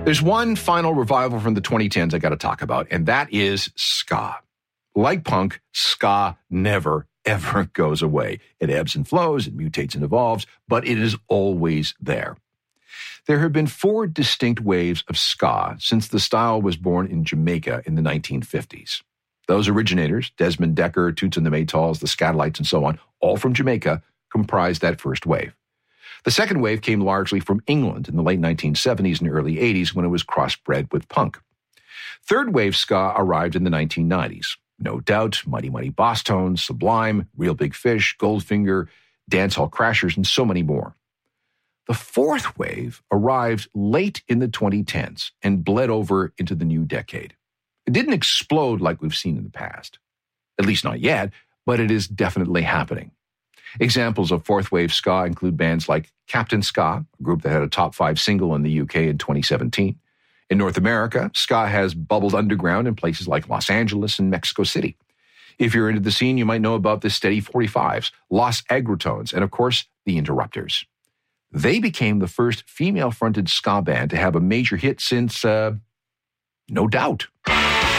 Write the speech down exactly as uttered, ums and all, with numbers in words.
There's one final revival from the twenty tens I got to talk about, and that is ska. Like punk, ska never, ever goes away. It ebbs and flows, it mutates and evolves, but it is always there. There have been four distinct waves of ska since the style was born in Jamaica in the nineteen fifties. Those originators, Desmond Dekker, Toots and the Maytals, the Skatalites, and so on, all from Jamaica, comprised that first wave. The second wave came largely from England in the late nineteen seventies and early eighties when it was crossbred with punk. Third wave ska arrived in the nineteen nineties. No Doubt, Mighty Mighty Bosstones, Sublime, Real Big Fish, Goldfinger, Dancehall Crashers, and so many more. The fourth wave arrived late in the twenty tens and bled over into the new decade. It didn't explode like we've seen in the past. At least not yet, but it is definitely happening. Examples of fourth wave ska include bands like Captain Ska, a group that had a top five single in the U K in twenty seventeen. In North America, ska has bubbled underground in places like Los Angeles and Mexico City. If you're into the scene, you might know about the Steady forty-fives, Los Agritones, and of course, the Interrupters. They became the first female-fronted ska band to have a major hit since, uh, No Doubt.